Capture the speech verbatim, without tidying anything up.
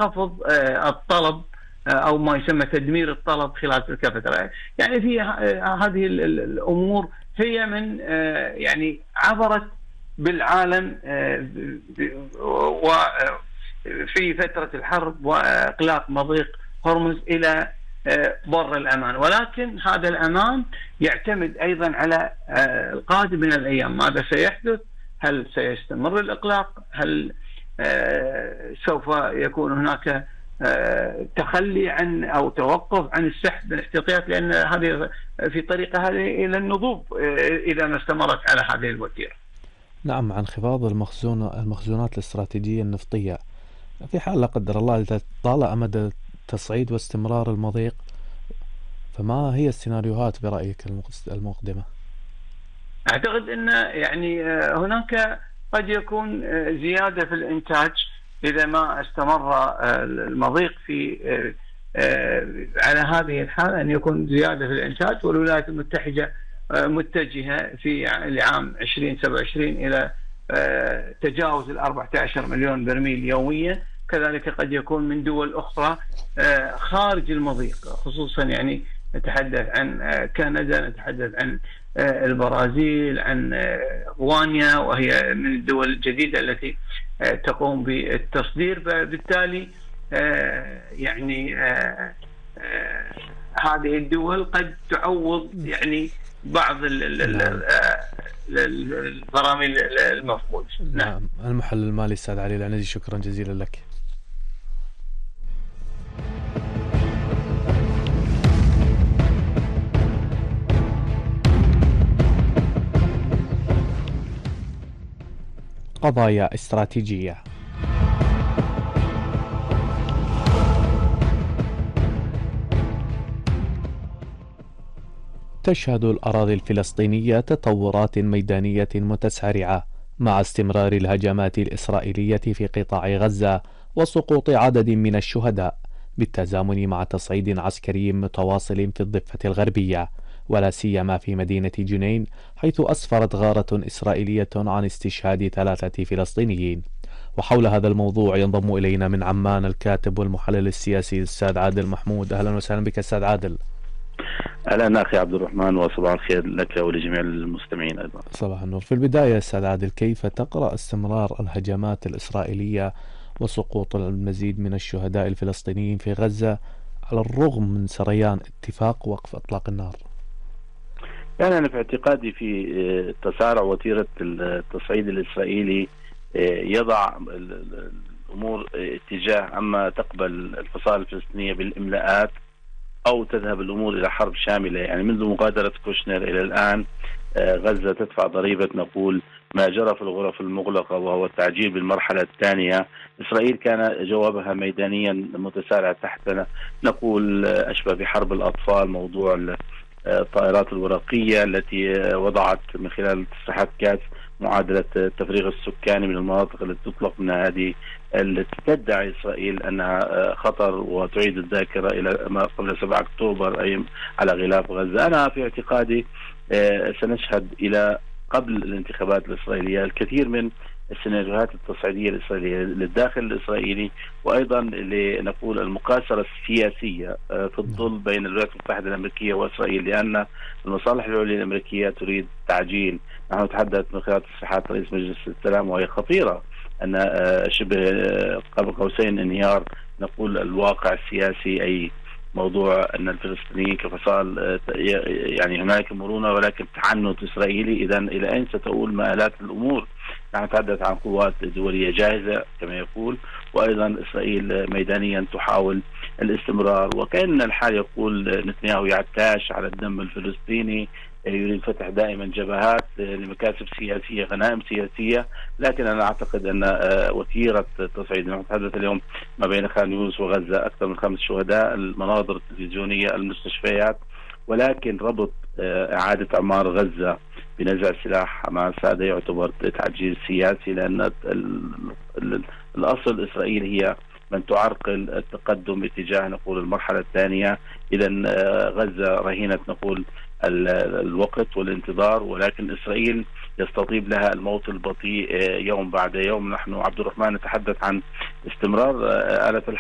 خفض الطلب أو ما يسمى تدمير الطلب خلال تلك الفترة. يعني في هذه الأمور هي من يعني عبرت بالعالم وفي فترة الحرب وإغلاق مضيق هرمز إلى بر الأمان، ولكن هذا الأمان يعتمد أيضا على القادم من الأيام. ماذا سيحدث؟ هل سيستمر الإغلاق؟ هل سوف يكون هناك تخلي عن أو توقف عن السحب من الاحتياطيات، لأن هذه في طريقة هذه إلى النضوب إذا ما استمرت على هذه الوتيرة. نعم، عن انخفاض المخزون المخزونات الاستراتيجية النفطية في حال لا قدر الله إذا طال أمد التصعيد واستمرار المضيق، فما هي السيناريوهات برأيك المقدمة؟ أعتقد أن يعني هناك قد يكون زيادة في الإنتاج إذا ما استمر المضيق في على هذه الحالة، أن يكون زيادة في الإنتاج. والولايات المتحدة متجهة في العام عشرين سبعة وعشرين إلى تجاوز الأربعة عشر مليون برميل يوميا. كذلك قد يكون من دول أخرى خارج المضيق، خصوصا يعني نتحدث عن كندا، نتحدث عن البرازيل، عن غوانيا، وهي من الدول الجديدة التي تقوم بالتصدير. فبالتالي يعني هذه الدول قد تعوض يعني بعض البراميل المفقود. نعم. المحلل المالي السيد علي العنزي، شكرا جزيلا لك. قضايا استراتيجية. تشهد الأراضي الفلسطينية تطورات ميدانية متسارعة مع استمرار الهجمات الإسرائيلية في قطاع غزة وسقوط عدد من الشهداء، بالتزامن مع تصعيد عسكري متواصل في الضفة الغربية، ولا سيما في مدينة جنين، حيث أسفرت غارة إسرائيلية عن استشهاد ثلاثة فلسطينيين. وحول هذا الموضوع ينضم إلينا من عمان الكاتب والمحلل السياسي الأستاذ عادل محمود. أهلا وسهلا بك أستاذ عادل. أهلا أخي عبد الرحمن، وصباح الخير لك ولجميع المستمعين أيضا. صباح النور. في البداية أستاذ عادل، كيف تقرأ استمرار الهجمات الإسرائيلية وسقوط المزيد من الشهداء الفلسطينيين في غزة على الرغم من سريان اتفاق وقف إطلاق النار؟ يعني أنا في اعتقادي في تسارع وتيرة التصعيد الإسرائيلي يضع الأمور اتجاه أما تقبل الفصائل الفلسطينية بالإملاءات أو تذهب الأمور إلى حرب شاملة. يعني منذ مغادرة كوشنر إلى الآن غزة تدفع ضريبة نقول ما جرى في الغرف المغلقة، وهو التعجيل بالمرحلة الثانية. إسرائيل كان جوابها ميدانيا متسارع تحت نقول أشبه بحرب الأطفال، موضوع الطائرات الورقية التي وضعت من خلال تصريحات كاس معادلة التفريغ السكاني من المناطق التي تطلق منها هذه التي تدعي إسرائيل أنها خطر، وتعيد الذاكرة إلى ما قبل سبعة أكتوبر أي على غلاف غزة. أنا في اعتقادي سنشهد إلى قبل الانتخابات الإسرائيلية الكثير من السيناريوهات التصعيدية الإسرائيلية للداخل الإسرائيلي، وأيضا لنقول المقاصرة السياسية في الظل بين الولايات المتحدة الأمريكية وإسرائيل، لأن المصالح العليا الأمريكية تريد تعجيل. نحن نتحدث من خلال تصريحات رئيس مجلس السلام وهي خطيرة أن شبه قاب قوسين انهيار نقول الواقع السياسي، أي موضوع أن الفلسطينيين كفصائل يعني هناك مرونة ولكن تعنت إسرائيلي. إذن إلى أين ستؤول مآلات الأمور؟ نحن نتحدث عن قوات دولية جاهزة كما يقول، وأيضا إسرائيل ميدانيا تحاول الاستمرار، وكأن الحال يقول نتنياهو يعتاش على الدم الفلسطيني، يريد فتح دائما جبهات لمكاسب سياسية، غنائم سياسية. لكن أنا أعتقد أن وتيرة التصعيد، نحن نتحدث اليوم ما بين خان يونس وغزة أكثر من خمس شهداء، المناظر التلفزيونية، المستشفيات، ولكن ربط إعادة أعمار غزة بنزع السلاح حماس هذا يعتبر تعجيل سياسي، لأن الأصل إسرائيل هي من تعرقل التقدم اتجاه نقول المرحلة الثانية. إذا غزة رهينة نقول الوقت والانتظار، ولكن إسرائيل يستطيب لها الموت البطيء يوم بعد يوم. نحن عبد الرحمن نتحدث عن استمرار آلة